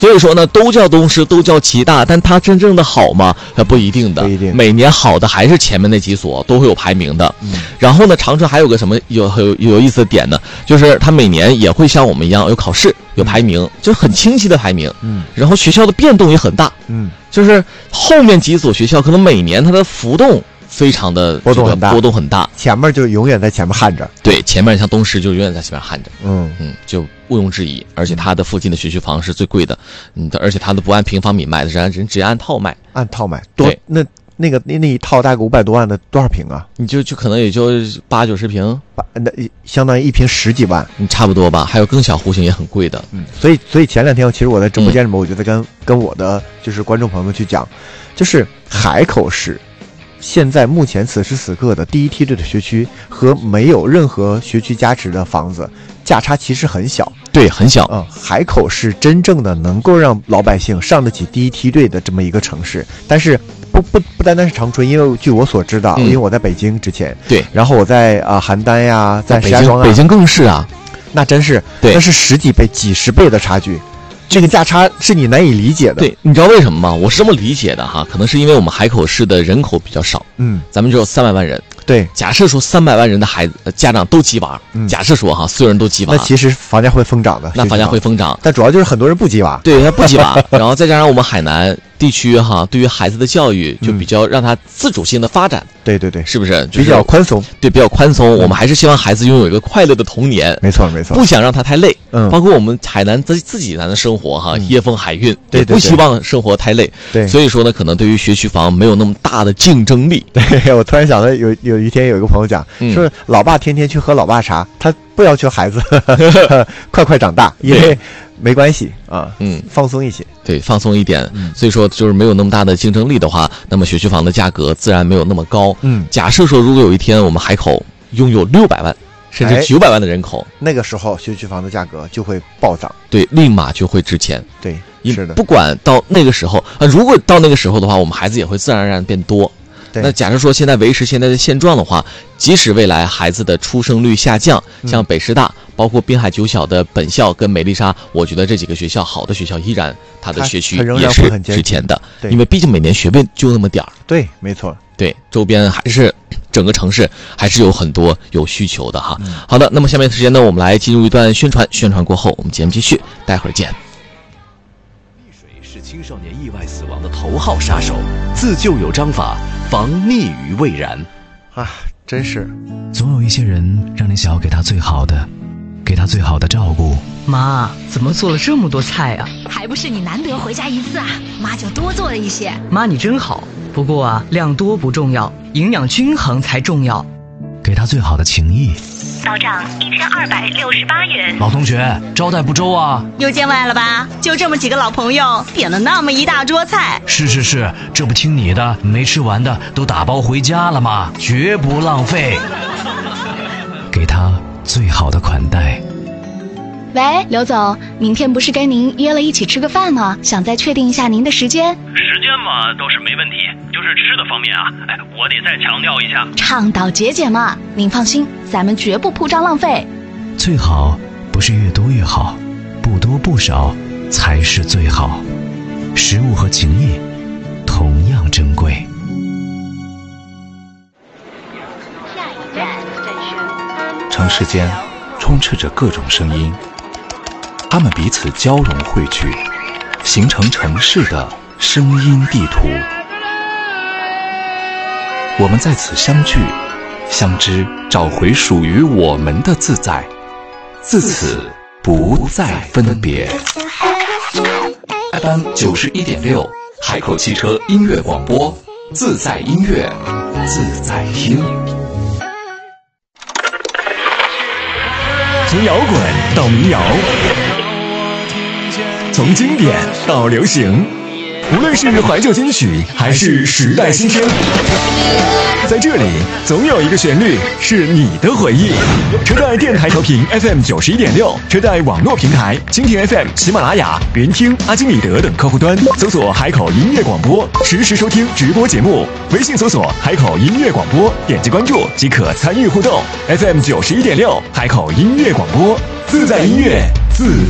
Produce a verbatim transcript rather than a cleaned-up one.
所以说呢，都叫东师，都叫齐大，但它真正的好吗？它不一定的。 不一定。 每年好的还是前面那几所都会有排名的。 嗯。 然后呢，长春还有个什么有有有意思的点呢？就是它每年也会像我们一样有考试、有排名，就是很清晰的排名。 嗯。 然后学校的变动也很大。 嗯。 就是后面几所学校可能每年它的浮动非常的波动很大， 波动很大。 前面就永远在前面焊着。 对，前面像东师就永远在前面焊着。 嗯嗯，就毋庸置疑。而且它的附近的学区房是最贵的，嗯，而且它都不按平方米卖的，是按人直接按套卖。 按套卖，多那那个那那一套大概五百多万的多少平啊？ 你就就可能也就八九十平， 八那相当于一平十几万， 你差不多吧。还有更小户型也很贵的。 嗯，所以所以前两天其实我在直播间里面，我就在跟、嗯、跟我的就是观众朋友们去讲，就是海口市。现在目前此时此刻的第一梯队的学区和没有任何学区加持的房子价差其实很小， 对，很小。 嗯，海口是真正的能够让老百姓上得起第一梯队的这么一个城市，但是不不不单单是长春，因为据我所知道，嗯、因为我在北京之前， 对， 然后我在啊、呃、邯郸呀，在石家庄啊， 北京更是啊， 那真是， 对， 那是十几倍、几十倍的差距。这个价差是你难以理解的。 对，你知道为什么吗？我是这么理解的哈，可能是因为我们海口市的人口比较少， 嗯， 咱们只有三百万人。 对， 假设说三百万人的孩子、呃、家长都鸡娃，嗯，假设说哈，所有人都鸡娃， 那其实房价会疯涨的。 那房价会疯涨， 但主要就是很多人不鸡娃， 对，他不鸡娃，然后再加上我们海南地区哈，对于孩子的教育就比较让他自主性的发展。 嗯、对对对， 是不是、就是、 比较宽松？ 对，比较宽松、嗯。我们还是希望孩子拥有一个快乐的童年。 没错没错， 不想让他太累。 嗯， 包括我们海南自自己咱的生活哈，椰风海韵， 对， 不希望生活太累。 对， 所以说呢，可能对于学区房没有那么大的竞争力。 对，我突然想到有有一天有一个朋友讲，嗯、说老爸天天去喝老爸茶，他不要求孩子呵呵快快长大，因为没关系啊， 嗯， 放松一些， 对，放松一点。 嗯、 所以说就是没有那么大的竞争力的话，那么学区房的价格自然没有那么高。 嗯， 假设说如果有一天我们海口拥有六百万。甚至九百万的人口、 哎，那个时候学区房的价格就会暴涨， 对，立马就会值钱。 对，是的。 不管到那个时候啊，如果到那个时候的话，我们孩子也会自然而然变多。那假设说现在维持现在的现状的话，即使未来孩子的出生率下降， 嗯、 像北师大、包括滨海九小的本校跟美丽莎，我觉得这几个学校好的学校依然它的学区也是值钱的，因为毕竟每年学位就那么点儿。 对，没错。 对，周边还是整个城市还是有很多有需求的哈。 嗯、 好的，那么下面的时间呢，我们来进入一段宣传，宣传过后我们节目继续，待会儿见。 溺水是青少年意外死亡的头号杀手，自救有章法，防溺于未然。 啊，真是， 总有一些人让你想要给他最好的，给他最好的照顾。 妈，怎么做了这么多菜啊？ 还不是你难得回家一次啊，妈就多做了一些。 妈你真好，不过啊，量多不重要，营养均衡才重要。 给他最好的情谊。 到账一千二百六十八元。 老同学，招待不周啊？ 又见外了吧？就这么几个老朋友，点了那么一大桌菜。 是是是，这不听你的，没吃完的都打包回家了吗？绝不浪费。给他最好的款待。 喂，刘总，明天不是跟您约了一起吃个饭呢？想再确定一下您的时间。 时间嘛，倒是没问题，就是吃的方面啊，哎，我得再强调一下， 倡导节俭嘛。您放心，咱们绝不铺张浪费。 最好不是越多越好，不多不少才是最好。食物和情谊同样珍贵。 城市间充斥着各种声音，它们彼此交融汇聚，形成城市的声音地图。我们在此相聚、相知，找回属于我们的自在，自此不再分别。F M 九十一点六，海口汽车音乐广播，自在音乐，自在听。 从摇滚到民谣，从经典到流行，无论是怀旧金曲还是时代新声，在这里总有一个旋律是你的回忆。车载电台调频 F M 九十一点六，车载网络平台蜻蜓 F M、喜马拉雅、云听、阿基米德等客户端搜索海口音乐广播，实时收听直播节目。微信搜索海口音乐广播，点击关注即可参与互动。F M 九十一点六，海口音乐广播，自在音乐，自